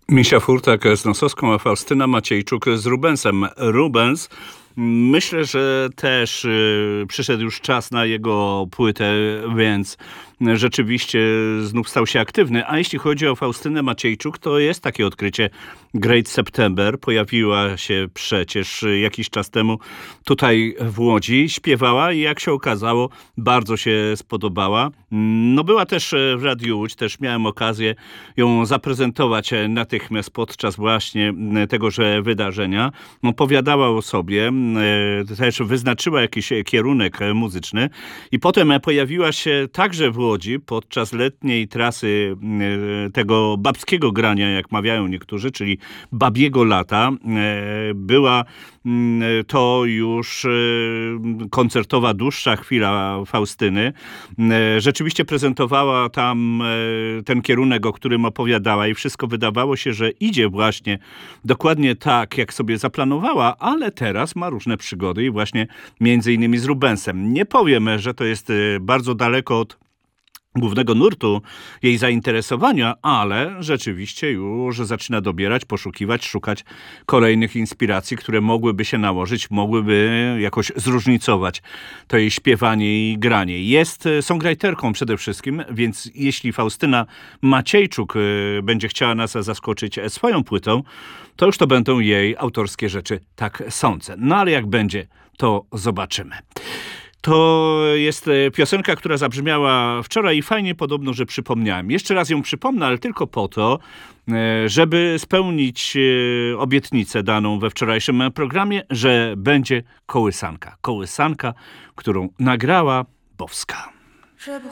Misia Furtak z Nosowską, a Faustyna Maciejczuk z Rubensem. Rubens, myślę, że też przyszedł już czas na jego płytę, więc rzeczywiście znów stał się aktywny. A jeśli chodzi o Faustynę Maciejczuk, to jest takie odkrycie Great September. Pojawiła się przecież jakiś czas temu tutaj w Łodzi. Śpiewała i jak się okazało, bardzo się spodobała. No była też w Radiu Łódź, też miałem okazję ją zaprezentować natychmiast podczas właśnie tegoże wydarzenia. Opowiadała o sobie, też wyznaczyła jakiś kierunek muzyczny i potem pojawiła się także w Łodzi podczas letniej trasy tego babskiego grania, jak mawiają niektórzy, czyli babiego lata. Była to już koncertowa dłuższa chwila Faustyny. Rzeczywiście prezentowała tam ten kierunek, o którym opowiadała i wszystko wydawało się, że idzie właśnie dokładnie tak, jak sobie zaplanowała, ale teraz ma różne przygody i właśnie między innymi z Rubensem. Nie powiem, że to jest bardzo daleko od głównego nurtu jej zainteresowania, ale rzeczywiście już zaczyna dobierać, poszukiwać, szukać kolejnych inspiracji, które mogłyby się nałożyć, mogłyby jakoś zróżnicować to jej śpiewanie i granie. Jest songwriterką przede wszystkim, więc jeśli Faustyna Maciejczuk będzie chciała nas zaskoczyć swoją płytą, to już to będą jej autorskie rzeczy, tak sądzę. No ale jak będzie, to zobaczymy. To jest piosenka, która zabrzmiała wczoraj i fajnie podobno, że przypomniałem. Jeszcze raz ją przypomnę, ale tylko po to, żeby spełnić obietnicę daną we wczorajszym programie, że będzie kołysanka. Kołysanka, którą nagrała Bowska.